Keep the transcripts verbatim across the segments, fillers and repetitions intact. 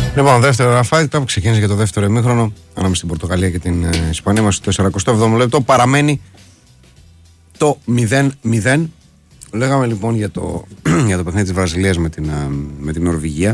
Λοιπόν, δεύτερο fight club ξεκίνησε για το δεύτερο ημίχρονο ανάμεσα στην Πορτογαλία και την ε, Ισπανία. Μας στο σαρανταεπτό έβδομο λεπτό παραμένει το μηδέν μηδέν. Λέγαμε λοιπόν για το, για το παιχνίδι της Βραζιλίας με την, με την Νορβηγία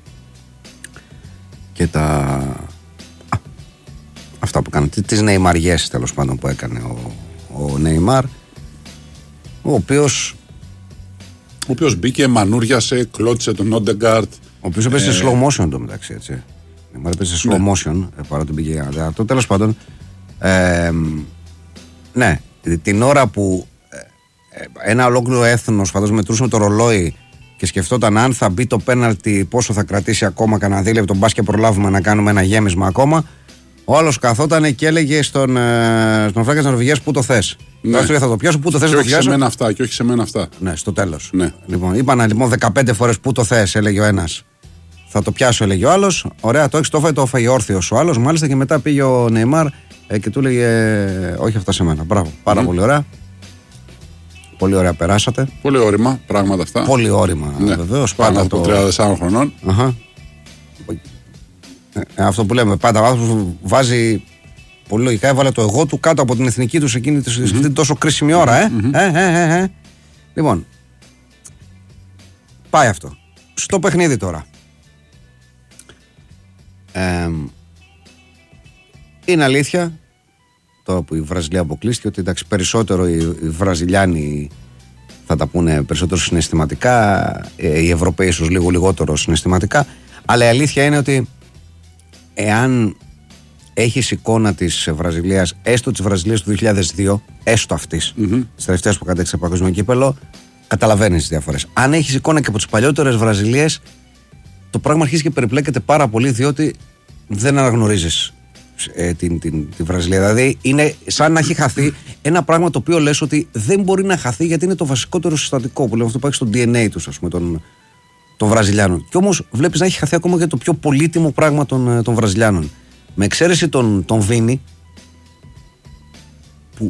και τα α, αυτά που κάνουν, τις Νεϊμαριές τέλος πάντων που έκανε ο, ο Νεϊμάρ, ο οποίος ο οποίος μπήκε, μανούριασε, κλώτησε τον Όντεγκαρτ, ο οποίος έπαιζε σε slow motion το μεταξύ, έτσι. Νεϊμάρ έπαιζε σε slow motion, ναι. Παρά τον πήγε αυτό, τέλος πάντων ε, ναι, την ώρα που ένα ολόκληρο έθνος φαντάζομαι μετρούσε με το ρολόι και σκεφτόταν αν θα μπει το πέναλτι, πόσο θα κρατήσει ακόμα, κανένα δίλεπτο, μπας και προλάβουμε να κάνουμε ένα γέμισμα ακόμα. Ο άλλος καθότανε και έλεγε στον, ε, στον φράκα της Νορβηγίας πού το θες. Ναι. Θα το πιάσω, πού το θες, και το όχι πιάσω. Σε μένα αυτά, και όχι σε μένα αυτά. Ναι, στο τέλος. Ναι. Λοιπόν, είπαν λοιπόν δεκαπέντε φορές πού το θες, έλεγε ο ένας. Θα το πιάσω, έλεγε ο άλλος. Ωραία, το έχεις, το έφαγε, το έφαγε όρθιος ο άλλος. Μάλιστα και μετά πήγε ο Νεϊμάρ ε, και του έλεγε ε, όχι αυτά σε μένα. Μπράβο, πάρα mm. πολύ ωραία. Πολύ ωραία περάσατε. Πολύ όρημα, πράγματα αυτά. Πολύ όρημα, ναι. Βεβαίως. Πάνω από το... τριάντα τεσσάρων χρονών. Uh-huh. Ε, αυτό που λέμε, πάντα ο άνθρωπος βάζει πολύ λογικά, έβαλε το εγώ του κάτω από την εθνική του σε εκείνη mm-hmm. την τόσο κρίσιμη ώρα, ε. Mm-hmm. Ε, ε, ε, ε. Λοιπόν, πάει αυτό. Στο παιχνίδι τώρα. Ε, είναι αλήθεια, τώρα που η Βραζιλία αποκλείστηκε, ότι εντάξει, περισσότερο οι, οι Βραζιλιάνοι θα τα πούνε περισσότερο συναισθηματικά, οι Ευρωπαίοι ίσως λίγο λιγότερο συναισθηματικά, αλλά η αλήθεια είναι ότι εάν έχεις εικόνα της Βραζιλίας, έστω της Βραζιλίας του δύο χιλιάδες δύο, έστω αυτής, mm-hmm. της τελευταίας που κατέκτησε παγκόσμιο κύπελλο, καταλαβαίνεις τις διαφορές. Αν έχεις εικόνα και από τις παλιότερες Βραζιλίες, το πράγμα αρχίζει και περιπλέκεται πάρα πολύ, διότι δεν αναγνωρίζεις ε, την, την, την Βραζιλία. Δηλαδή είναι σαν να έχει χαθεί ένα πράγμα το οποίο λες ότι δεν μπορεί να χαθεί, γιατί είναι το βασικότερο συστατικό που λέμε, αυτό που έχει στο ντι εν έι τους, ας πούμε, των, των Βραζιλιάνων. Και όμως βλέπεις να έχει χαθεί ακόμα και το πιο πολύτιμο πράγμα των, των Βραζιλιάνων. Με εξαίρεση τον, τον Βίνι, που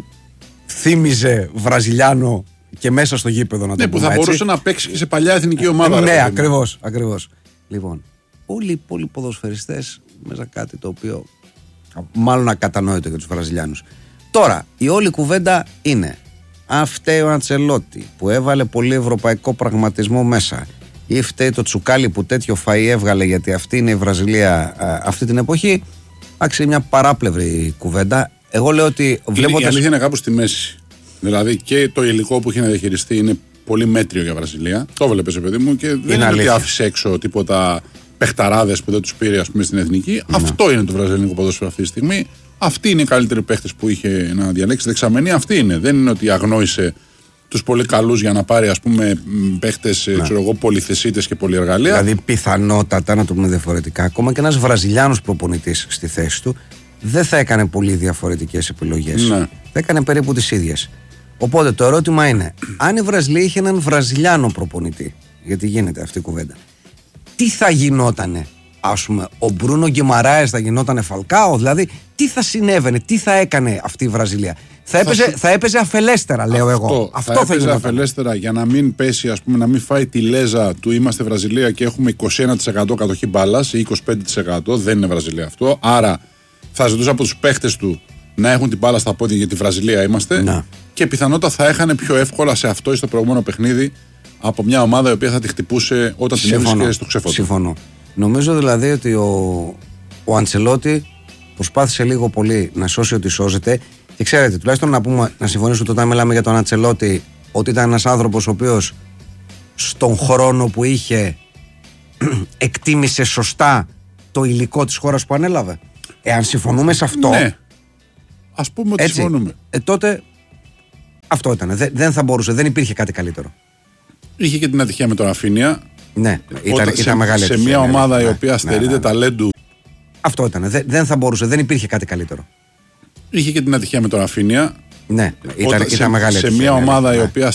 θύμιζε Βραζιλιάνο και μέσα στο γήπεδο, να το ναι, πούμε, που θα έτσι. μπορούσε να παίξει και σε παλιά εθνική ομάδα. Ναι, ακριβώς, ακριβώς. Λοιπόν, όλοι οι υπόλοιποι ποδοσφαιριστές μέσα κάτι το οποίο μάλλον ακατανόητο για τους Βραζιλιάνους. Τώρα, η όλη κουβέντα είναι αν φταίει ο Αντσελότη που έβαλε πολύ ευρωπαϊκό πραγματισμό μέσα, ή φταίει το τσουκάλι που τέτοιο φαΐ έβγαλε, γιατί αυτή είναι η Βραζιλία α, αυτή την εποχή. Άξιζε μια παράπλευρη κουβέντα. Εγώ λέω ότι βλέποντας... Η αλήθεια είναι κάπου στη μέση. Δηλαδή και το υλικό που είχε να διαχειριστεί είναι πολύ μέτριο για Βραζιλία. Το έβλεπες, παιδί μου, και δεν είναι, είναι ότι άφησε έξω τίποτα παιχταράδες που δεν τους πήρε, ας πούμε, στην εθνική. Mm. Αυτό είναι το βραζιλιανικό ποδόσφαιρο αυτή τη στιγμή. Αυτοί είναι οι καλύτεροι παίχτες που είχε να διαλέξει. Δεξαμενή αυτή είναι. Δεν είναι ότι αγνόησε τους πολύ καλούς για να πάρει, ας πούμε, παίχτες, ναι. ξέρω εγώ, πολυθεσίτες και πολυεργαλεία. Δηλαδή, πιθανότατα, να το πούμε διαφορετικά, ακόμα και ένας Βραζιλιάνος προπονητής στη θέση του δεν θα έκανε πολύ διαφορετικές επιλογές. Ναι. Θα έκανε περίπου τις ίδιες. Οπότε το ερώτημα είναι, αν η Βραζιλία είχε έναν Βραζιλιάνο προπονητή, γιατί γίνεται αυτή η κουβέντα, τι θα γινότανε, ας πούμε, ο Μπρούνο Γκιμαράες θα γινότανε Φαλκάο, δηλαδή τι θα συνέβαινε, τι θα έκανε αυτή η Βραζιλία. Θα έπαιζε, θα... θα έπαιζε αφελέστερα, λέω αυτό, εγώ. Αυτό θα, θα έπαιζε αφελέστερα για να μην πέσει, ας πούμε, να μην φάει τη λέζα του είμαστε Βραζιλία και έχουμε είκοσι ένα τοις εκατό κατοχή μπάλας ή είκοσι πέντε τοις εκατό. Δεν είναι Βραζιλία αυτό. Άρα θα ζητούσε από τους παίχτες του να έχουν την μπάλα στα πόδια, γιατί Βραζιλία είμαστε. Να. Και πιθανότατα θα έχανε πιο εύκολα σε αυτό ή στο προηγούμενο παιχνίδι από μια ομάδα η οποία θα τη χτυπούσε όταν την έβρισκε στο ξεφώτο. Συμφωνώ. Νομίζω δηλαδή ότι ο, ο Αντσελότη προσπάθησε λίγο πολύ να σώσει ό,τι σώζεται. Και ξέρετε, τουλάχιστον να, πούμε, να συμφωνήσουμε όταν μιλάμε για τον Αντσελότη, ότι ήταν ένας άνθρωπος ο οποίος στον χρόνο που είχε εκτίμησε σωστά το υλικό της χώρας που ανέλαβε. Εάν συμφωνούμε σε αυτό. Ναι. Ας πούμε ότι έτσι, συμφωνούμε. Ε, τότε αυτό ήταν. Δεν, δεν θα μπορούσε, δεν υπήρχε κάτι καλύτερο. Είχε και την ατυχία με τον Ραφίνια. Ναι, ήταν, σε, ήταν μεγάλη σε ατυχία. μια ομάδα ναι, η οποία ναι, στερείται ναι, ναι, ταλέντου. Αυτό ήταν. Δεν, δεν θα μπορούσε, δεν υπήρχε κάτι καλύτερο. Είχε και την ατυχία με τον Ραφίνια. Ναι, ήταν, ήταν σε, μεγάλη σε ατυχία. μια ναι, ομάδα ναι, η ναι. οποία